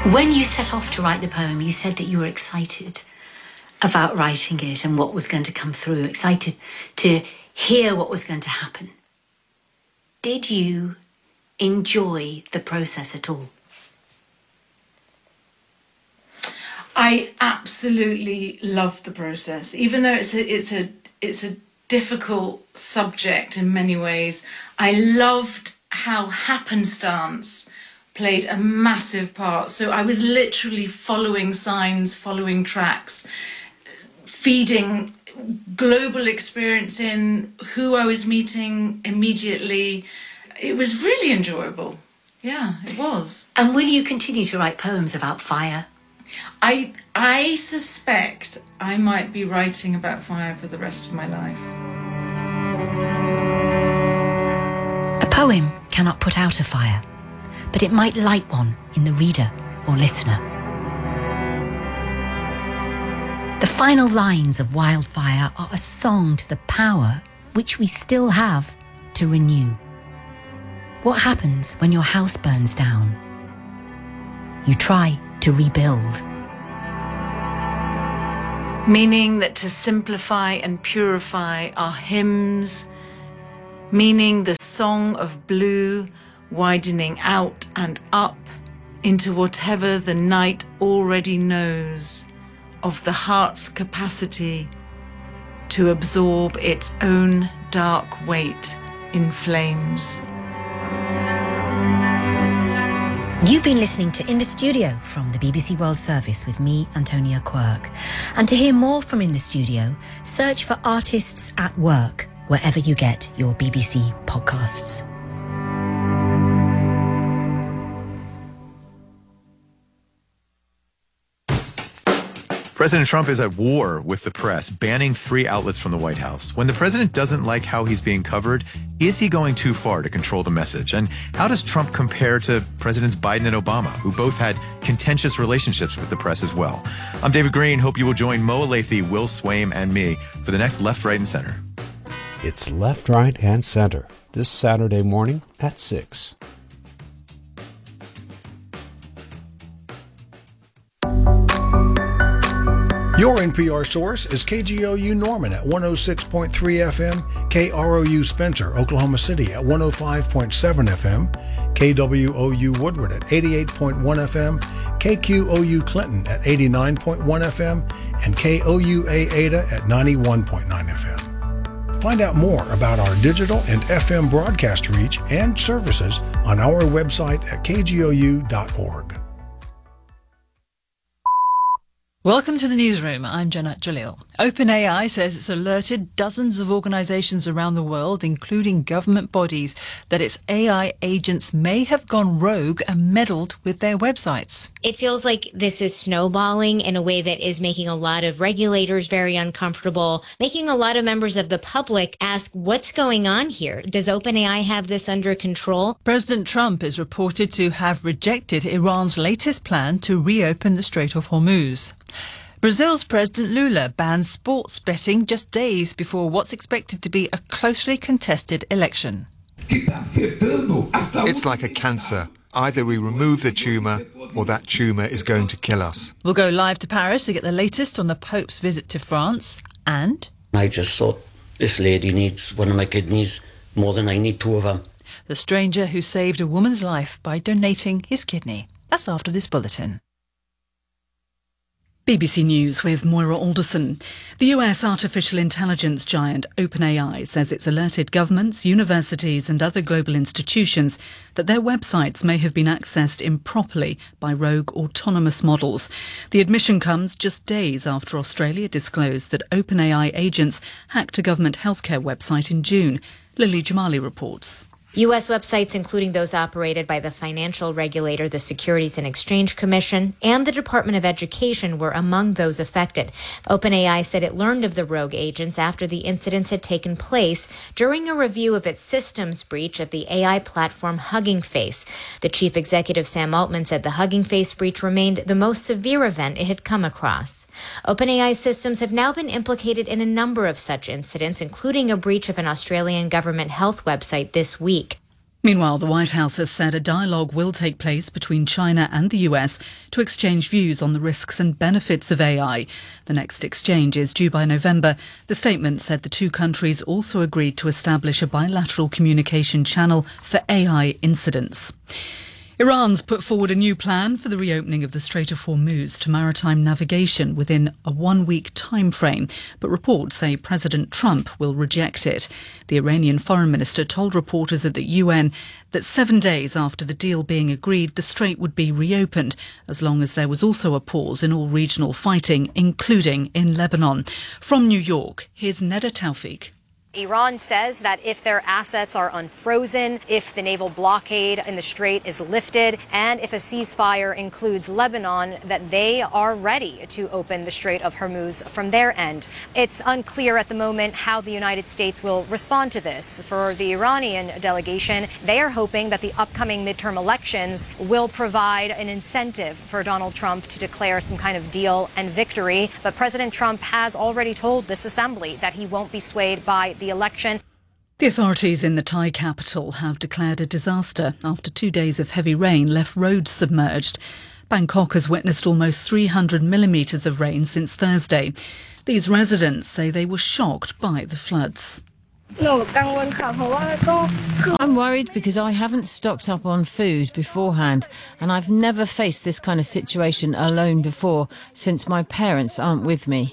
When you set off to write the poem, you said that you were excited about writing it and what was going to come through, excited to hear what was going to happen. Did you enjoy the process at all? I absolutely loved the process, even though it's a difficult subject in many ways. I loved how happenstance played a massive part. So I was literally following signs, following tracks, feeding global experience in who I was meeting immediately. It was really enjoyable. Yeah, it was. And will you continue to write poems about fire? I suspect I might be writing about fire for the rest of my life. A poem cannot put out a fire, but it might light one in the reader or listener. The final lines of Wildfire are a song to the power which we still have to renew. What happens when your house burns down? You try to rebuild. Meaning that to simplify and purify are hymns, meaning the song of blue widening out and up into whatever the night already knows of the heart's capacity to absorb its own dark weight in flames. You've been listening to In the Studio from the BBC World Service with me, Antonia Quirk. And to hear more from In the Studio, search for Artists at Work wherever you get your BBC podcasts. President Trump is at war with the press, banning 3 outlets from the White House. When the president doesn't like how he's being covered, is he going too far to control the message? And how does Trump compare to Presidents Biden and Obama, who both had contentious relationships with the press as well? I'm David Green. Hope you will join Mo Alathe, Will Swaim, and me for the next Left, Right, and Center. It's Left, Right, and Center this Saturday morning at 6. Your NPR source is KGOU Norman at 106.3 FM, KROU Spencer, Oklahoma City at 105.7 FM, KWOU Woodward at 88.1 FM, KQOU Clinton at 89.1 FM, and KOUA Ada at 91.9 FM. Find out more about our digital and FM broadcast reach and services on our website at kgou.org. Welcome to the newsroom. I'm Janat Jalil. OpenAI says it's alerted dozens of organisations around the world, including government bodies, that its AI agents may have gone rogue and meddled with their websites. It feels like this is snowballing in a way that is making a lot of regulators very uncomfortable, making a lot of members of the public ask, what's going on here? Does OpenAI have this under control? President Trump is reported to have rejected Iran's latest plan to reopen the Strait of Hormuz. Brazil's President Lula bans sports betting just days before what's expected to be a closely contested election. It's like a cancer. Either we remove the tumour or that tumour is going to kill us. We'll go live to Paris to get the latest on the Pope's visit to France. And I just thought, this lady needs one of my kidneys more than I need 2 of them. The stranger who saved a woman's life by donating his kidney. That's after this bulletin. BBC News with Moira Alderson. The US artificial intelligence giant OpenAI says it's alerted governments, universities and other global institutions that their websites may have been accessed improperly by rogue autonomous models. The admission comes just days after Australia disclosed that OpenAI agents hacked a government healthcare website in June. Lily Jamali reports. U.S. websites, including those operated by the financial regulator, the Securities and Exchange Commission, and the Department of Education were among those affected. OpenAI said it learned of the rogue agents after the incidents had taken place during a review of its systems breach of the AI platform Hugging Face. The chief executive, Sam Altman, said the Hugging Face breach remained the most severe event it had come across. OpenAI systems have now been implicated in a number of such incidents, including a breach of an Australian government health website this week. Meanwhile, the White House has said a dialogue will take place between China and the US to exchange views on the risks and benefits of AI. The next exchange is due by November. The statement said the two countries also agreed to establish a bilateral communication channel for AI incidents. Iran's put forward a new plan for the reopening of the Strait of Hormuz to maritime navigation within a one-week time frame, but reports say President Trump will reject it. The Iranian foreign minister told reporters at the UN that 7 days after the deal being agreed, the strait would be reopened, as long as there was also a pause in all regional fighting, including in Lebanon. From New York, here's Neda Tawfiq. Iran says that if their assets are unfrozen, if the naval blockade in the strait is lifted, and if a ceasefire includes Lebanon, that they are ready to open the Strait of Hormuz from their end. It's unclear at the moment how the United States will respond to this. For the Iranian delegation, they are hoping that the upcoming midterm elections will provide an incentive for Donald Trump to declare some kind of deal and victory. But President Trump has already told this assembly that he won't be swayed by the election. The authorities in the Thai capital have declared a disaster after 2 days of heavy rain left roads submerged. Bangkok has witnessed almost 300 millimetres of rain since Thursday. These residents say they were shocked by the floods. I'm worried because I haven't stocked up on food beforehand, and I've never faced this kind of situation alone before since my parents aren't with me.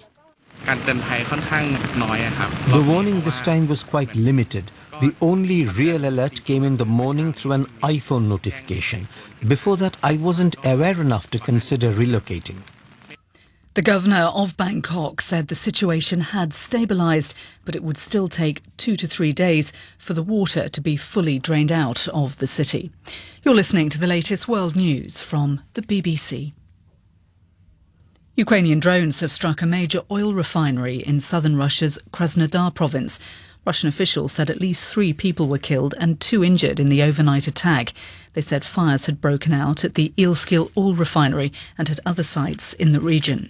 The warning this time was quite limited. The only real alert came in the morning through an iPhone notification. Before that, I wasn't aware enough to consider relocating. The governor of Bangkok said the situation had stabilised, but it would still take 2 to 3 days for the water to be fully drained out of the city. You're listening to the latest world news from the BBC. Ukrainian drones have struck a major oil refinery in southern Russia's Krasnodar province. Russian officials said at least 3 people were killed and 2 injured in the overnight attack. They said fires had broken out at the Ilskil oil refinery and at other sites in the region.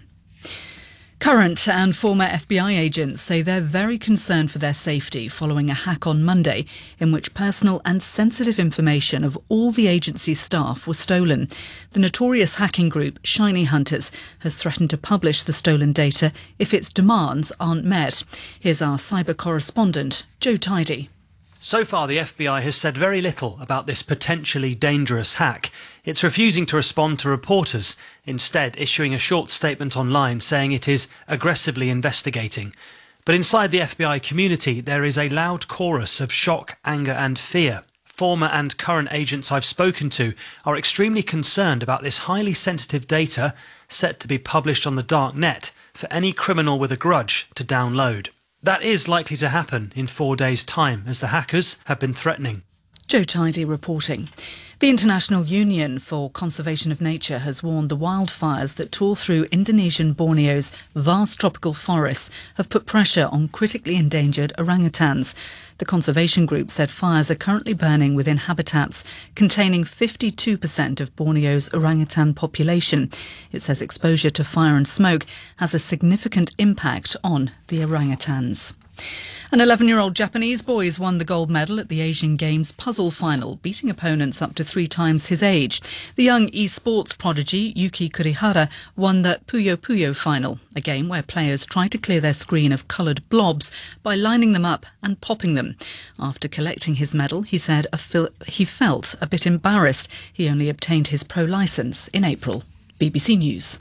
Current and former FBI agents say they're very concerned for their safety following a hack on Monday in which personal and sensitive information of all the agency's staff was stolen. The notorious hacking group Shiny Hunters has threatened to publish the stolen data if its demands aren't met. Here's our cyber correspondent, Joe Tidy. So far, the FBI has said very little about this potentially dangerous hack. It's refusing to respond to reporters, instead issuing a short statement online saying it is aggressively investigating. But inside the FBI community, there is a loud chorus of shock, anger and fear. Former and current agents I've spoken to are extremely concerned about this highly sensitive data set to be published on the dark net for any criminal with a grudge to download. That is likely to happen in 4 days' time, as the hackers have been threatening. Joe Tidy reporting. The International Union for Conservation of Nature has warned the wildfires that tore through Indonesian Borneo's vast tropical forests have put pressure on critically endangered orangutans. The conservation group said fires are currently burning within habitats containing 52% of Borneo's orangutan population. It says exposure to fire and smoke has a significant impact on the orangutans. An 11-year-old Japanese boy has won the gold medal at the Asian Games puzzle final, beating opponents up to 3 times his age. The young esports prodigy Yuki Kurihara won the Puyo Puyo final, a game where players try to clear their screen of coloured blobs by lining them up and popping them. After collecting his medal, he said he felt a bit embarrassed. He only obtained his pro licence in April. BBC News.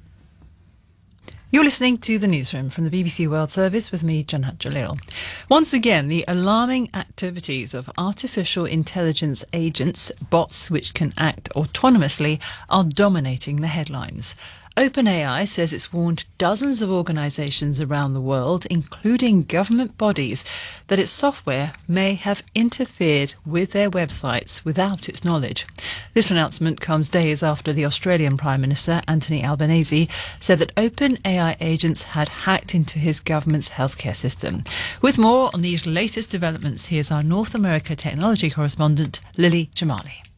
You're listening to The Newsroom from the BBC World Service with me, Janat Jalil. Once again, the alarming activities of artificial intelligence agents, bots which can act autonomously, are dominating the headlines. OpenAI says it's warned dozens of organisations around the world, including government bodies, that its software may have interfered with their websites without its knowledge. This announcement comes days after the Australian Prime Minister, Anthony Albanese, said that OpenAI agents had hacked into his government's healthcare system. With more on these latest developments, here's our North America technology correspondent, Lily Jamali.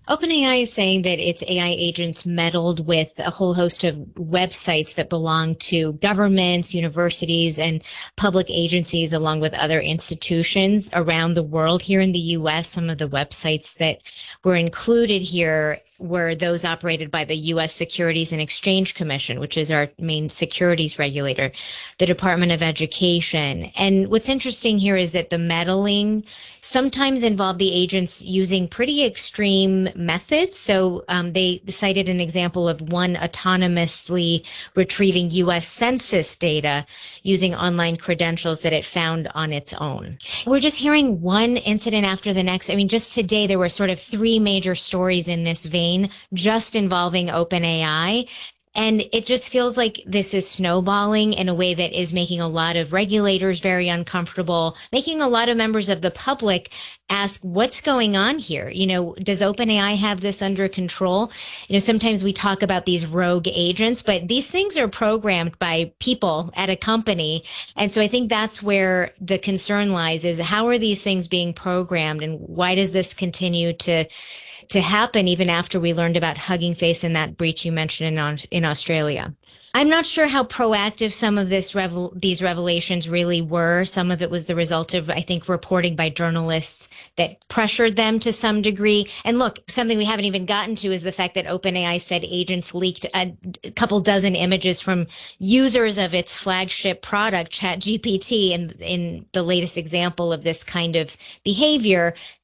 OpenAI is saying that its AI agents meddled with a whole host of websites that belong to governments, universities, and public agencies, along with other institutions around the world. Here in the U.S., some of the websites that were included here were those operated by the U.S. Securities and Exchange Commission, which is our main securities regulator, the Department of Education. And what's interesting here is that the meddling sometimes involved the agents using pretty extreme methods. So they cited an example of one autonomously retrieving U.S. Census data using online credentials that it found on its own. We're just hearing one incident after the next. I mean, just today, there were sort of 3 major stories in this vein, just involving OpenAI. And it just feels like this is snowballing in a way that is making a lot of regulators very uncomfortable, making a lot of members of the public ask, what's going on here? You know, does OpenAI have this under control? You know, sometimes we talk about these rogue agents, but these things are programmed by people at a company. And so I think that's where the concern lies, is how are these things being programmed, and why does this continue to happen even after we learned about Hugging Face and that breach you mentioned in Australia? I'm not sure how proactive some of these revelations really were. Some of it was the result of, I think, reporting by journalists that pressured them to some degree. And look, something we haven't even gotten to is the fact that OpenAI said agents leaked a couple dozen images from users of its flagship product, ChatGPT, in the latest example of this kind of behavior.